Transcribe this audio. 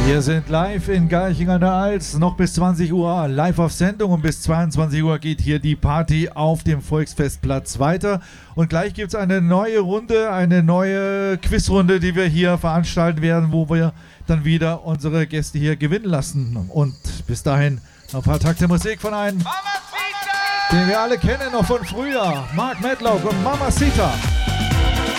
Wir sind live in Garching an der Alz, noch bis 20 Uhr live auf Sendung und bis 22 Uhr geht hier die Party auf dem Volksfestplatz weiter. Und gleich gibt es eine neue Runde, eine neue Quizrunde, die wir hier veranstalten werden, wo wir dann wieder unsere Gäste hier gewinnen lassen. Und bis dahin noch ein paar Takte Musik von einem, den wir alle kennen, noch von früher, Mark Medlock und Mamacita.